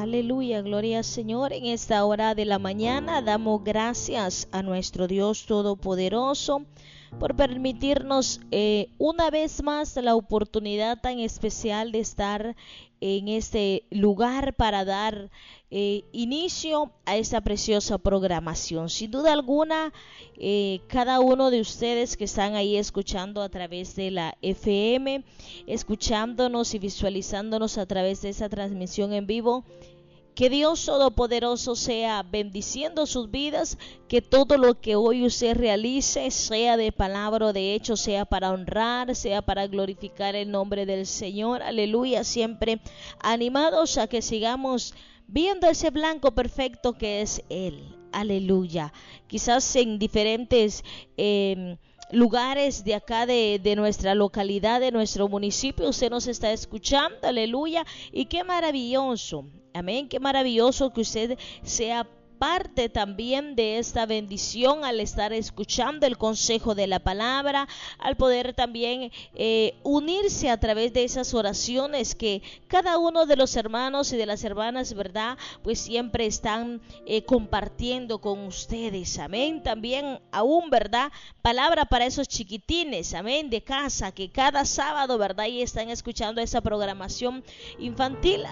Aleluya, gloria al Señor. En esta hora de la mañana damos gracias a nuestro Dios Todopoderoso por permitirnos una vez más la oportunidad tan especial de estar en este lugar para dar inicio a esta preciosa programación. Sin duda alguna, cada uno de ustedes que están ahí escuchando a través de la FM, escuchándonos y visualizándonos a través de esa transmisión en vivo, que Dios Todopoderoso sea bendiciendo sus vidas, que todo lo que hoy usted realice, sea de palabra o de hecho, sea para honrar, sea para glorificar el nombre del Señor. Aleluya, siempre animados a que sigamos viendo ese blanco perfecto que es Él. Aleluya. Quizás en diferentes lugares de acá de nuestra localidad, de nuestro municipio, usted nos está escuchando, aleluya, y qué maravilloso, amén, qué maravilloso que usted sea parte también de esta bendición al estar escuchando el consejo de la palabra, al poder también unirse a través de esas oraciones que cada uno de los hermanos y de las hermanas, ¿verdad? Pues siempre están compartiendo con ustedes, amén. También aún, ¿verdad? Palabra para esos chiquitines, amén, de casa, que cada sábado, ¿verdad? Y están escuchando esa programación infantil.